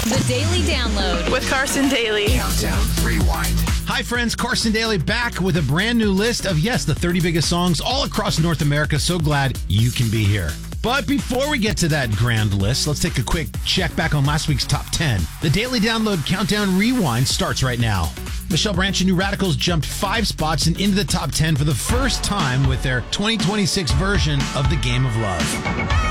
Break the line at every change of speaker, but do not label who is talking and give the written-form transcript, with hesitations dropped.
The Daily Download
with Carson Daly.
Countdown Rewind.
Hi, friends. Carson Daly back with a brand new list of, the 30 biggest songs all across North America. So glad you can be here. But before we get to that grand list, let's take a quick check back on last week's top 10. The Daily Download Countdown Rewind starts right now. Michelle Branch and New Radicals jumped 5 spots and into the top 10 for the first time with their 2026 version of The Game of Love.